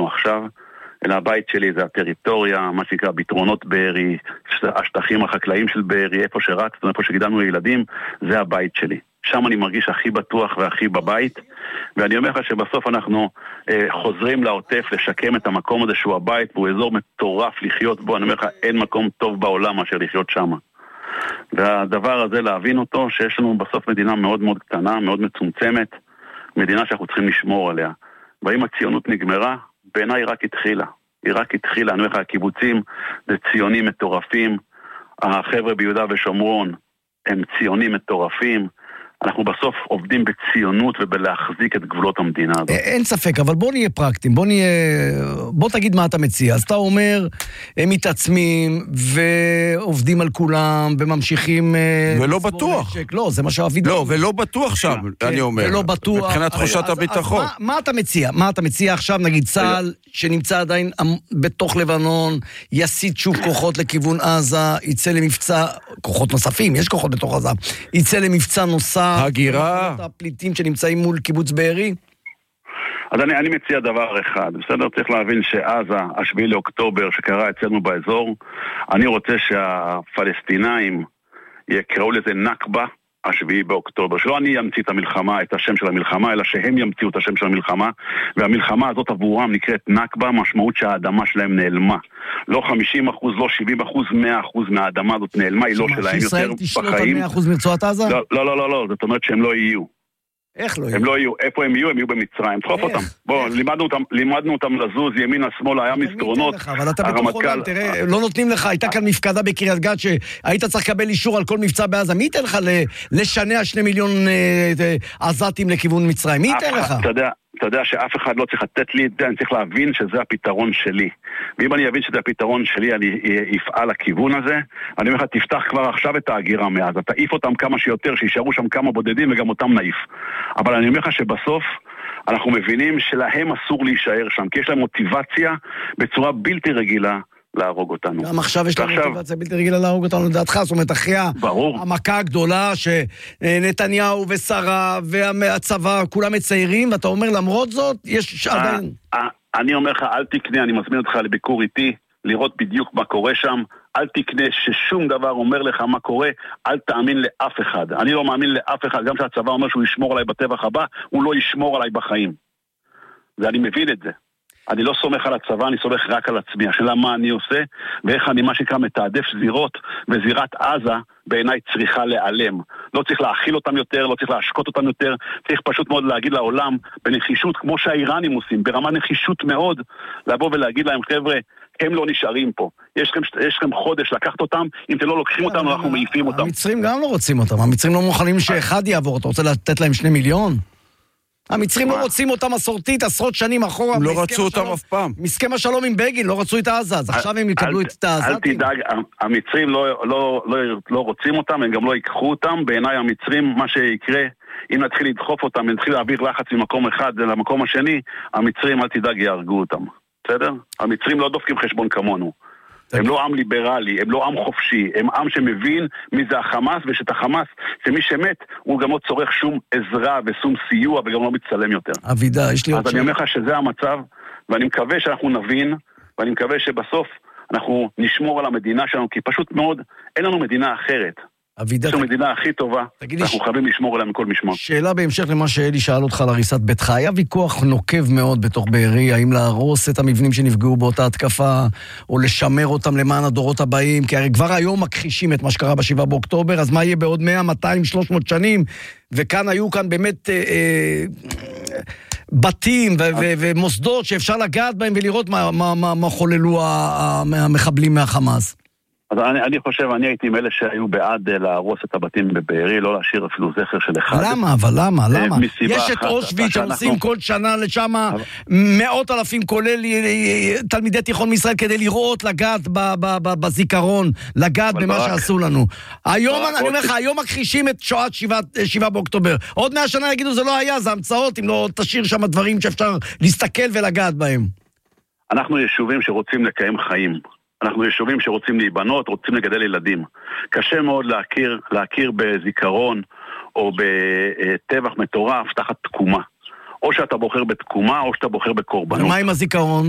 עכשיו, אלא הבית שלי זה הטריטוריה, מה שנקרא ביתרונות בארי, השטחים החקלאיים של בארי, איפה שרצנו, איפה שגידלנו ילדים, זה הבית שלי. שם אני מרגיש הכי בטוח והכי בבית, ואני אומר לך שבסוף אנחנו חוזרים לעוטף לשקם את המקום הזה שהוא הבית, והוא אזור מטורף לחיות בו. אני אומר לך, אין מקום טוב בעולם מאשר לחיות שם. והדבר הזה להבין אותו, שיש לנו בסוף מדינה מאוד מאוד קטנה, מאוד מצומצמת, מדינה שאנחנו צריכים לשמור עליה. והאם הציונות נגמרה? בעיניי רק התחילה. היא רק התחילה. אני אומר לך, הקיבוצים זה ציונים מטורפים, החבר'ה ביהודה ושומרון הם ציונים מטורפים, אנחנו בסוף עובדים בציונות ובלהחזיק את גבולות המדינה הזאת. אין ספק, אבל בוא נהיה פרקטיים, בוא תגיד מה אתה מציע. אז אתה אומר, הם מתעצמים ועובדים על כולם וממשיכים... ולא בטוח. לא, זה מה שאוהבים. לא, ולא בטוח שם, אני אומר. ולא בטוח. מבחינת תחושת הביטחון. מה אתה מציע? מה אתה מציע עכשיו, נגיד צה"ל, שנמצא עדיין בתוך לבנון, יסיט שוב כוחות לכיוון עזה, יצא למבצע, כוחות נוספים, יש כוחות בתוך עזה, יצא למבצע נוסף, הגירה, הפליטים שנמצאים מול קיבוץ בארי? אז אני מציע דבר אחד, בסדר? צריך להבין שעזה, 7 לאוקטובר שקרה אצלנו באזור, אני רוצה שהפלסטינאים יקראו לזה נכבה 7 באוקטובר, שלא אני אמציא את המלחמה, את השם של המלחמה, אלא שהם ימציאו את השם של המלחמה, והמלחמה הזאת עבורם נקראת נכבה, משמעות שהאדמה שלהם נעלמה. לא 50%, לא 70%, 100% מהאדמה הזאת נעלמה, היא לא שלהם יותר בחיים. שישראל תשלוט על 100% מרצועת עזה? לא, זאת אומרת שהם לא יהיו. איך לא יהיו? הם לא יהיו, איפה הם יהיו? הם יהיו במצרים, תחוף אותם. בוא, לימדנו אותם לזוז, ימין השמאל, היה מסדרונות. אבל אתה בתוך עולם, תראה, לא נותנים לך, הייתה כאן מפקדה בקריית גת שהיית צריך לקבל אישור על כל מבצע בעזה, מי ייתן לך לשנע 2 מיליון עזתים לכיוון מצרים? מי ייתן לך? אתה יודע שאף אחד לא צריך לתת לי את זה, אני צריך להבין שזה הפתרון שלי. ואם אני אבין שזה הפתרון שלי, אני אפעל לכיוון הזה. אני אומר לך, תפתח כבר עכשיו את ההגירה מעזה, תעיף אותם כמה שיותר, שישארו שם כמה בודדים וגם אותם נעיף. אבל אני אומר לך שבסוף אנחנו מבינים שלהם אסור להישאר שם, כי יש להם מוטיבציה בצורה בלתי רגילה להרוג אותנו. גם עכשיו יש להם מוטיבציה בלתי רגילה להרוג אותנו לדעתך, זאת אומרת, אחרי המכה הגדולה שנתניהו ושרה והצבא כולם מציירים, ואתה אומר למרות זאת, יש עדיין... אני אומר לך, אל תקנה, אני מזמין אותך לביקור איתי, לראות בדיוק מה קורה שם, אל תקנה ששום דבר אומר לך מה קורה, אל תאמין לאף אחד. אני לא מאמין לאף אחד, גם שהצבא אומר שהוא ישמור עליי בטבח הבא, הוא לא ישמור עליי בחיים. ואני מבין את זה. אני לא סומך על הצבא, אני סומך רק על עצמי. השאלה מה אני עושה, ואיך אני מה שנקרא מתעדף זירות, וזירת עזה בעיניי צריכה להיעלם. לא צריך להאכיל אותם יותר, לא צריך להשקות אותם יותר, צריך פשוט מאוד להגיד לעולם, בנחישות, כמו שהאיראנים עושים, ברמה נחישות מאוד, לבוא ולהגיד להם, חבר'ה, הם לא נשארים פה. יש לכם חודש לקחת אותם, אם אתם לא לוקחים אותם, אנחנו מעיפים אותם. המצרים גם לא רוצים אותם, המצרים לא מוכנים שאחד יעבור, אתה רוצה לתת להם 2 מיליון? המצרים לא רוצים אותם מסורתית, עשרות שנים אחורה. הם לא רצו אותם אף פעם. מסכם השלום עם בגין, לא רצו את העזה, אז עכשיו הם יקבלו את העזתים. אל תדאג, המצרים לא רוצים אותם, הם גם לא ייקחו אותם. בעיניי המצרים, מה שיקרה, אם נתחיל לדחוף אותם, אם נתחיל להעביר לחץ ממקום אחד למקום השני, המצרים, אל תדאג, יהרגו אותם. בסדר? המצרים לא דופקים חשבון כמונו. הם לא עם ליברלי, הם לא עם חופשי, הם עם שמבין מי זה החמאס, ושאת החמאס, שמי שמת, הוא גם לא צורך שום עזרה ושום סיוע, וגם לא מצלם יותר. אבידה, יש לי עוד אז אני אומר לך שזה המצב, ואני מקווה שאנחנו נבין, ואני מקווה שבסוף אנחנו נשמור על המדינה שלנו, כי פשוט מאוד, אין לנו מדינה אחרת. יש לנו מדינה הכי טובה, אנחנו חייבים לשמור עליה מכל משמעות. שאלה בהמשך למה שאלי שאל אותך על הריסת ביתך, היה ויכוח נוקב מאוד בתוך בארי, האם להרוס את המבנים שנפגעו באותה התקפה, או לשמר אותם למען הדורות הבאים, כי הרי כבר היום מכחישים את מה שקרה ב7 באוקטובר, אז מה יהיה בעוד 100, 200, 300 שנים, וכאן היו כאן באמת בתים ומוסדות שאפשר לגעת בהם ולראות מה חוללו המחבלים מהחמאס. אז אני חושב, אני הייתי מאלה שהיו בעד להרוס את הבתים בבארי, לא להשאיר אפילו זכר של אחד. למה? יש את אושוויץ שעושים כל שנה לשם 100,000 כולל תלמידי תיכון מישראל כדי לראות, לגעת בזיכרון, לגעת במה שעשו לנו. היום, אני אומר לך, היום מכחישים את שואת 7 באוקטובר. עוד 100 שנה יגידו זה לא היה, זה המצאות, אם לא תשאיר שם דברים שאפשר להסתכל ולגעת בהם. אנחנו יישובים שרוצים לקיים חיים. אנחנו יישובים שרוצים להיבנות, רוצים לגדל ילדים. קשה מאוד להכיר בזיכרון או בטבח מטורף תחת תקומה. או שאתה בוחר בתקומה או שאתה בוחר בקורבנות. ומה עם הזיכרון?